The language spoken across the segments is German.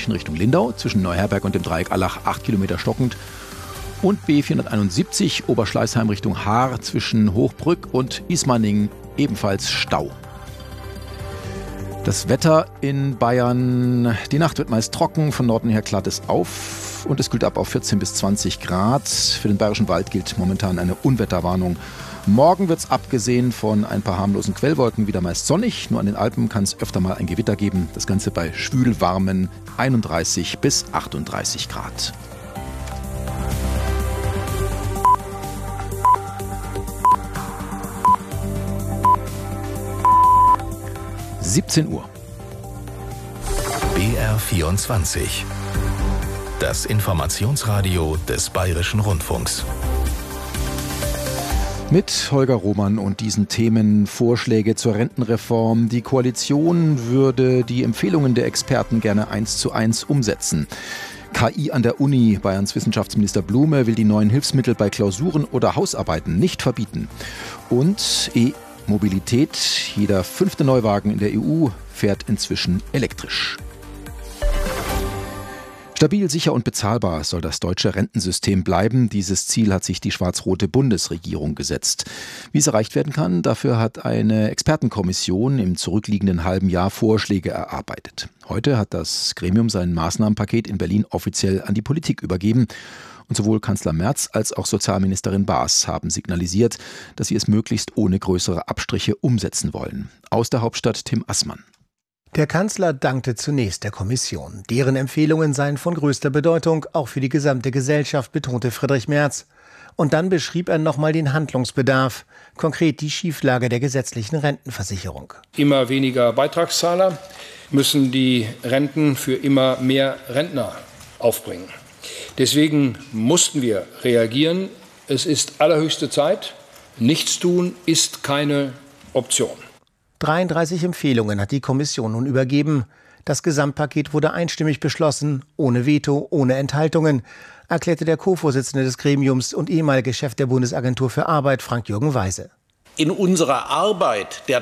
München Richtung Lindau, zwischen Neuherberg und dem Dreieck Allach 8 Kilometer stockend. Und B471 Oberschleißheim Richtung Haar, zwischen Hochbrück und Ismaning ebenfalls Stau. Das Wetter in Bayern, die Nacht wird meist trocken, von Norden her klart es auf und es kühlt ab auf 14 bis 20 Grad. Für den Bayerischen Wald gilt momentan eine Unwetterwarnung. Morgen wird es abgesehen von ein paar harmlosen Quellwolken wieder meist sonnig. Nur an den Alpen kann es öfter mal ein Gewitter geben. Das Ganze bei schwülwarmen 31 bis 38 Grad. (17 Uhr). BR24. Das Informationsradio des Bayerischen Rundfunks. Mit Holger Roman und diesen Themen: Vorschläge zur Rentenreform. Die Koalition würde die Empfehlungen der Experten gerne 1:1 umsetzen. KI an der Uni. Bayerns Wissenschaftsminister Blume will die neuen Hilfsmittel bei Klausuren oder Hausarbeiten nicht verbieten. Und Mobilität. Jeder 5. Neuwagen in der EU fährt inzwischen elektrisch. Stabil, sicher und bezahlbar soll das deutsche Rentensystem bleiben. Dieses Ziel hat sich die schwarz-rote Bundesregierung gesetzt. Wie es erreicht werden kann, dafür hat eine Expertenkommission im zurückliegenden halben Jahr Vorschläge erarbeitet. Heute hat das Gremium sein Maßnahmenpaket in Berlin offiziell an die Politik übergeben. Und sowohl Kanzler Merz als auch Sozialministerin Baas haben signalisiert, dass sie es möglichst ohne größere Abstriche umsetzen wollen. Aus der Hauptstadt Tim Assmann. Der Kanzler dankte zunächst der Kommission. Deren Empfehlungen seien von größter Bedeutung, auch für die gesamte Gesellschaft, betonte Friedrich Merz. Und dann beschrieb er nochmal den Handlungsbedarf, konkret die Schieflage der gesetzlichen Rentenversicherung. Immer weniger Beitragszahler müssen die Renten für immer mehr Rentner aufbringen. Deswegen mussten wir reagieren. Es ist allerhöchste Zeit. Nichtstun ist keine Option. 33 Empfehlungen hat die Kommission nun übergeben. Das Gesamtpaket wurde einstimmig beschlossen, ohne Veto, ohne Enthaltungen, erklärte der Co-Vorsitzende des Gremiums und ehemalige Chef der Bundesagentur für Arbeit, Frank-Jürgen Weise. In unserer Arbeit der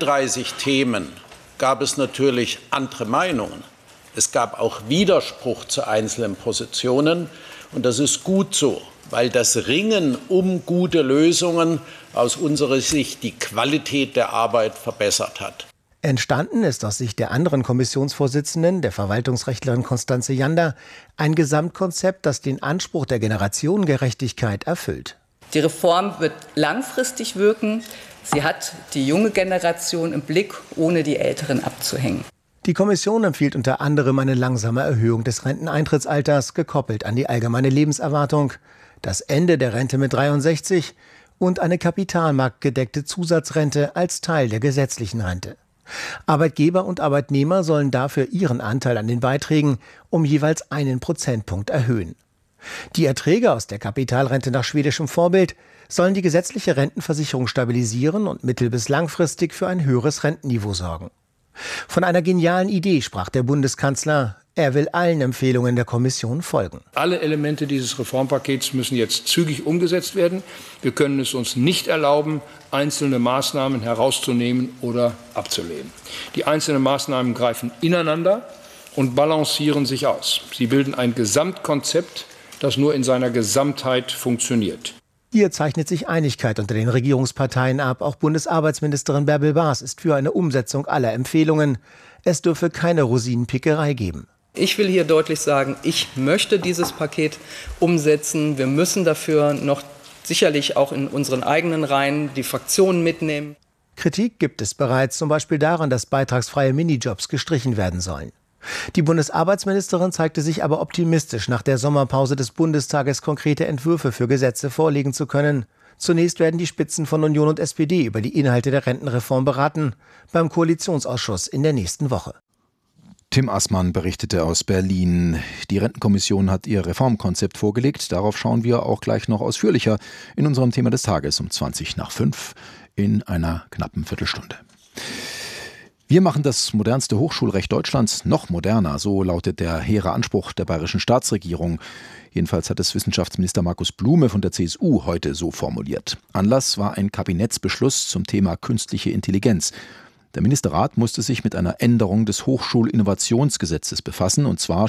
33 Themen gab es natürlich andere Meinungen. Es gab auch Widerspruch zu einzelnen Positionen. Und das ist gut so, weil das Ringen um gute Lösungen aus unserer Sicht die Qualität der Arbeit verbessert hat. Entstanden ist aus Sicht der anderen Kommissionsvorsitzenden, der Verwaltungsrechtlerin Constanze Jander, ein Gesamtkonzept, das den Anspruch der Generationengerechtigkeit erfüllt. Die Reform wird langfristig wirken. Sie hat die junge Generation im Blick, ohne die Älteren abzuhängen. Die Kommission empfiehlt unter anderem eine langsame Erhöhung des Renteneintrittsalters, gekoppelt an die allgemeine Lebenserwartung, das Ende der Rente mit 63 und eine kapitalmarktgedeckte Zusatzrente als Teil der gesetzlichen Rente. Arbeitgeber und Arbeitnehmer sollen dafür ihren Anteil an den Beiträgen um jeweils 1 Prozentpunkt erhöhen. Die Erträge aus der Kapitalrente nach schwedischem Vorbild sollen die gesetzliche Rentenversicherung stabilisieren und mittel- bis langfristig für ein höheres Rentenniveau sorgen. Von einer genialen Idee sprach der Bundeskanzler. Er will allen Empfehlungen der Kommission folgen. Alle Elemente dieses Reformpakets müssen jetzt zügig umgesetzt werden. Wir können es uns nicht erlauben, einzelne Maßnahmen herauszunehmen oder abzulehnen. Die einzelnen Maßnahmen greifen ineinander und balancieren sich aus. Sie bilden ein Gesamtkonzept, das nur in seiner Gesamtheit funktioniert. Hier zeichnet sich Einigkeit unter den Regierungsparteien ab. Auch Bundesarbeitsministerin Bärbel Baas ist für eine Umsetzung aller Empfehlungen. Es dürfe keine Rosinenpickerei geben. Ich will hier deutlich sagen, ich möchte dieses Paket umsetzen. Wir müssen dafür noch sicherlich auch in unseren eigenen Reihen die Fraktionen mitnehmen. Kritik gibt es bereits, zum Beispiel daran, dass beitragsfreie Minijobs gestrichen werden sollen. Die Bundesarbeitsministerin zeigte sich aber optimistisch, nach der Sommerpause des Bundestages konkrete Entwürfe für Gesetze vorlegen zu können. Zunächst werden die Spitzen von Union und SPD über die Inhalte der Rentenreform beraten, beim Koalitionsausschuss in der nächsten Woche. Tim Assmann berichtete aus Berlin. Die Rentenkommission hat ihr Reformkonzept vorgelegt. Darauf schauen wir auch gleich noch ausführlicher in unserem Thema des Tages um 5:20 in einer knappen Viertelstunde. Wir machen das modernste Hochschulrecht Deutschlands noch moderner, so lautet der hehre Anspruch der bayerischen Staatsregierung. Jedenfalls hat es Wissenschaftsminister Markus Blume von der CSU heute so formuliert. Anlass war ein Kabinettsbeschluss zum Thema künstliche Intelligenz. Der Ministerrat musste sich mit einer Änderung des Hochschulinnovationsgesetzes befassen, und zwar